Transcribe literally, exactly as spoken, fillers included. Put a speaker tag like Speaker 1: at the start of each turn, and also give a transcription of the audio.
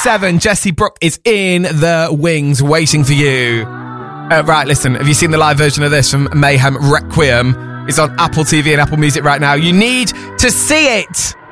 Speaker 1: seven, Jessie Brooke is in the wings waiting for you. Uh, right, listen, have you seen the live version of this from Mayhem Requiem? It's on Apple T V and Apple Music right now. You need to see it.